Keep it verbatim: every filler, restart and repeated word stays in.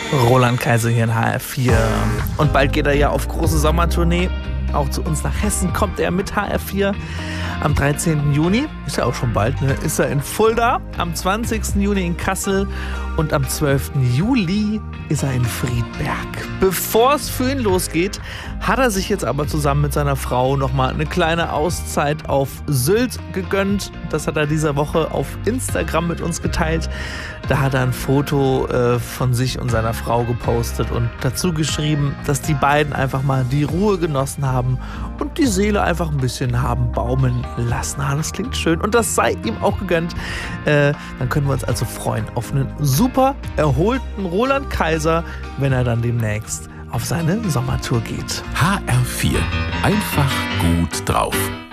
Roland Kaiser hier in H R vier. Und bald geht er ja auf große Sommertournee. Auch zu uns nach Hessen kommt er mit H R vier. Am dreizehnten Juni, ist ja auch schon bald, ne, ist er in Fulda. Am zwanzigsten Juni in Kassel. Und am zwölften Juli ist er in Friedberg. Bevor es für ihn losgeht, hat er sich jetzt aber zusammen mit seiner Frau nochmal eine kleine Auszeit auf Sylt gegönnt. Das hat er diese Woche auf Instagram mit uns geteilt. Da hat er ein Foto äh, von sich und seiner Frau gepostet und dazu geschrieben, dass die beiden einfach mal die Ruhe genossen haben und die Seele einfach ein bisschen haben baumeln lassen. Ah, das klingt schön und das sei ihm auch gegönnt. Äh, dann können wir uns also freuen auf einen super erholten Roland Kaiser, wenn er dann demnächst auf seine Sommertour geht. H R vier. Einfach gut drauf.